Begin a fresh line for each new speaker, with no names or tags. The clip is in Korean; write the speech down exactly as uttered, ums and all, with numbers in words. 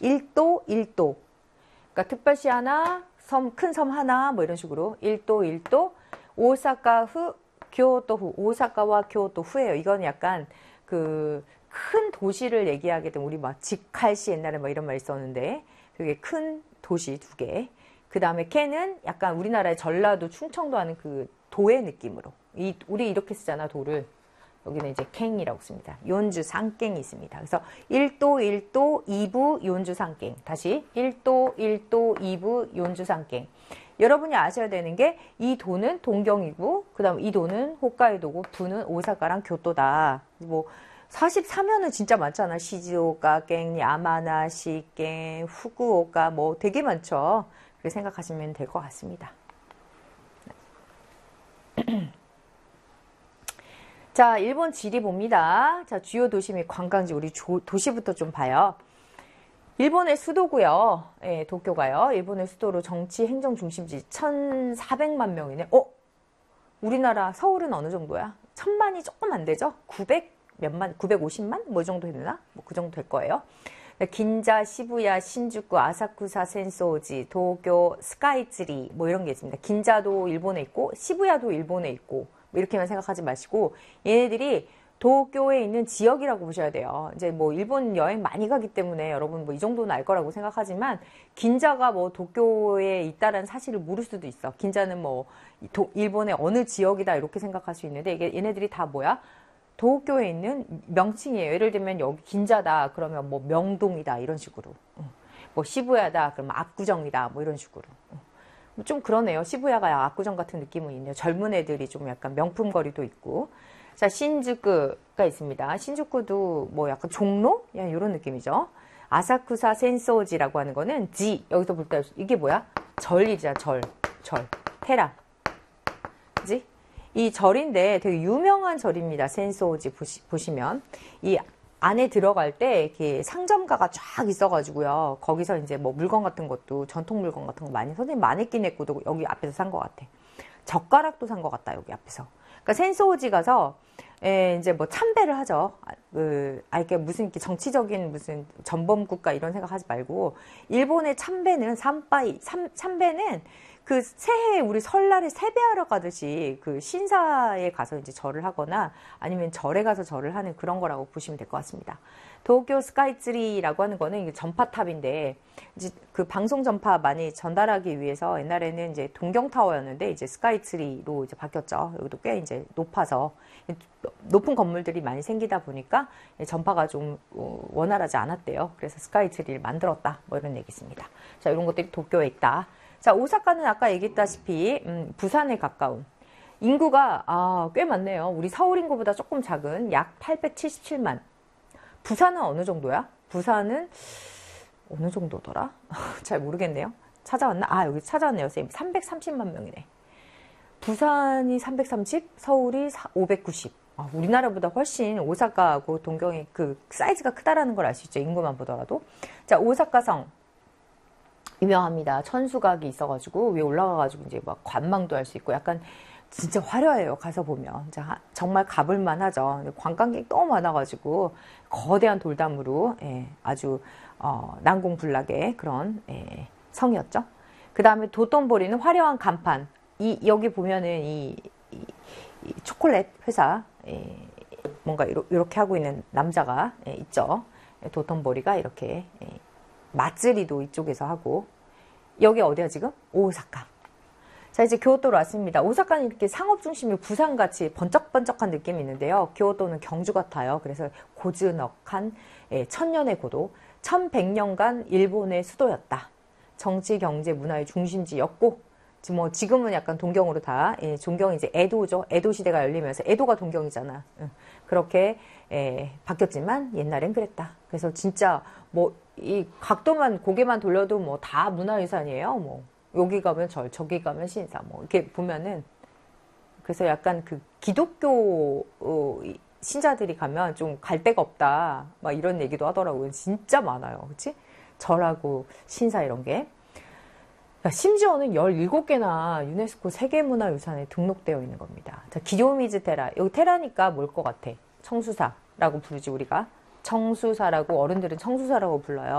일 도, 일 도. 그러니까 특별시 하나, 섬, 큰 섬 하나, 뭐 이런 식으로. 일 도, 일 도. 오사카 후, 교토 후. 오사카와 교토 후예요. 이건 약간 그 큰 도시를 얘기하게 되면 우리 막 직할시 옛날에 뭐 이런 말 있었는데 그게 큰 도시 두 개. 그 다음에 켄은 약간 우리나라의 전라도, 충청도 하는 그 도의 느낌으로. 이, 우리 이렇게 쓰잖아, 도를. 여기는 이제 캥이라고 씁니다. 연주 상갱이 있습니다. 그래서 일 도, 일 도, 이 부 연주 상갱. 다시 일 도, 일 도, 이 부 연주 상갱. 여러분이 아셔야 되는 게 이 도는 동경이고 그 다음 이 도는 홋카이도고 부는 오사카랑 교토다. 뭐 사십사면은 진짜 많잖아. 시즈오카 갱, 야마나시 갱, 후쿠오카 뭐 되게 많죠. 그렇게 생각하시면 될 것 같습니다. 자, 일본 지리 봅니다. 자, 주요 도시 및 관광지 우리 조, 도시부터 좀 봐요. 일본의 수도고요. 예, 도쿄가요. 일본의 수도로 정치 행정 중심지 천사백만 명이네. 어? 우리나라 서울은 어느 정도야? 천만이 조금 안 되죠? 구백 몇만, 구백오십만? 뭐 정도 되나? 뭐 그 정도 될 거예요. 긴자, 시부야, 신주쿠, 아사쿠사, 센소지, 도쿄, 스카이츠리 뭐 이런 게 있습니다. 긴자도 일본에 있고 시부야도 일본에 있고 뭐 이렇게만 생각하지 마시고 얘네들이 도쿄에 있는 지역이라고 보셔야 돼요. 이제 뭐 일본 여행 많이 가기 때문에 여러분 뭐 이 정도는 알 거라고 생각하지만 긴자가 뭐 도쿄에 있다는 사실을 모를 수도 있어. 긴자는 뭐 도, 일본의 어느 지역이다 이렇게 생각할 수 있는데 이게 얘네들이 다 뭐야? 도쿄에 있는 명칭이에요. 예를 들면 여기 긴자다 그러면 뭐 명동이다 이런 식으로. 뭐 시부야다 그러면 압구정이다 뭐 이런 식으로. 좀 그러네요. 시부야가 압구정 같은 느낌은 있네요. 젊은 애들이 좀 약간 명품 거리도 있고. 자, 신주쿠가 있습니다. 신주쿠도 뭐 약간 종로? 야, 이런 느낌이죠. 아사쿠사 센소지라고 하는 거는 지, 여기서 볼 때 이게 뭐야? 절이자 절, 절, 테라. 그지? 이 절인데 되게 유명한 절입니다. 센소지 보시, 보시면. 이 안에 들어갈 때 이렇게 상점가가 쫙 있어가지고요. 거기서 이제 뭐 물건 같은 것도 전통 물건 같은 거 많이 선생님 마네킹 네코도 여기 앞에서 산 것 같아. 젓가락도 산 것 같다 여기 앞에서. 그러니까 센소지 가서 에, 이제 뭐 참배를 하죠. 그, 아, 이게 무슨 이렇게 정치적인 무슨 전범국가 이런 생각하지 말고 일본의 참배는 삼바이 참, 참배는 그 새해 우리 설날에 세배하러 가듯이 그 신사에 가서 이제 절을 하거나 아니면 절에 가서 절을 하는 그런 거라고 보시면 될 것 같습니다. 도쿄 스카이ツリー라고 하는 거는 이게 전파탑인데 이제 그 방송 전파 많이 전달하기 위해서 옛날에는 이제 동경타워였는데 이제 스카이ツリー로 이제 바뀌었죠. 여기도 꽤 이제 높아서 높은 건물들이 많이 생기다 보니까 전파가 좀 원활하지 않았대요. 그래서 스카이ツリー를 만들었다. 뭐 이런 얘기 있습니다. 자, 이런 것들이 도쿄에 있다. 자, 오사카는 아까 얘기했다시피 음, 부산에 가까운 인구가 아, 꽤 많네요. 우리 서울 인구보다 조금 작은 약 팔백칠십칠만. 부산은 어느 정도야? 부산은 어느 정도더라? 잘 모르겠네요. 찾아왔나? 아, 여기 찾아왔네요, 선생님. 삼백삼십만 명이네. 부산이 삼백삼십, 서울이 오백구십. 아, 우리나라보다 훨씬 오사카하고 동경이 그 사이즈가 크다라는 걸 알 수 있죠. 인구만 보더라도. 자, 오사카성. 유명합니다. 천수각이 있어가지고 위에 올라가가지고 이제 막 관망도 할 수 있고 약간 진짜 화려해요. 가서 보면 자, 정말 가볼만 하죠. 관광객 너무 많아가지고 거대한 돌담으로 예, 아주 어, 난공불락의 그런 예, 성이었죠. 그 다음에 도톤보리는 화려한 간판. 이 여기 보면은 이, 이, 이 초콜릿 회사 예, 뭔가 이렇게 하고 있는 남자가 예, 있죠. 도톤보리가 이렇게 예, 맛쓰리도 이쪽에서 하고 여기 어디야 지금? 오사카. 자, 이제 교토로 왔습니다. 오사카는 이렇게 상업중심이 부산같이 번쩍번쩍한 느낌이 있는데요. 교토는 경주 같아요. 그래서 고즈넉한 예, 천년의 고도, 천백 년간 일본의 수도였다. 정치, 경제, 문화의 중심지였고 뭐 지금은 약간 동경으로 다 예, 동경이 이제 에도죠. 에도 시대가 열리면서 에도가 동경이잖아. 응. 그렇게 예, 바뀌었지만 옛날엔 그랬다. 그래서 진짜 뭐 이 각도만 고개만 돌려도 뭐 다 문화유산이에요. 뭐 여기 가면 절, 저기 가면 신사, 뭐 이렇게 보면은 그래서 약간 그 기독교 어, 신자들이 가면 좀 갈 데가 없다, 막 이런 얘기도 하더라고요. 진짜 많아요, 그렇지? 절하고 신사 이런 게. 심지어는 열일곱 개나 유네스코 세계문화유산에 등록되어 있는 겁니다. 자, 기요미즈 테라. 여기 테라니까 뭘 것 같아? 청수사라고 부르지 우리가. 청수사라고 어른들은 청수사라고 불러요.